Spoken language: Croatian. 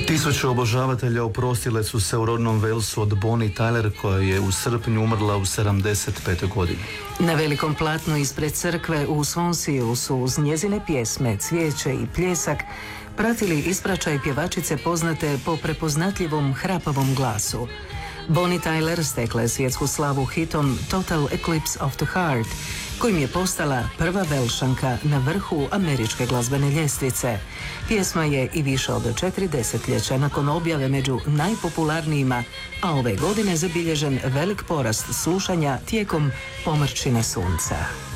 Tisuće obožavatelja oprostile su se u rodnom Walesu od Bonnie Tyler, koja je u srpnju umrla u 75. godini. Na velikom platnu ispred crkve u Swansea su uz njezine pjesme, cvijeće i pljesak pratili ispraćaj pjevačice poznate po prepoznatljivom hrapavom glasu. Bonnie Tyler stekla je svjetsku slavu hitom Total Eclipse of the Heart, kojim je postala prva Velšanka na vrhu američke glazbene ljestvice. Pjesma je i više od 4 desetljeća nakon objave među najpopularnijima, a ove godine zabilježen velik porast slušanja tijekom pomrčine sunca.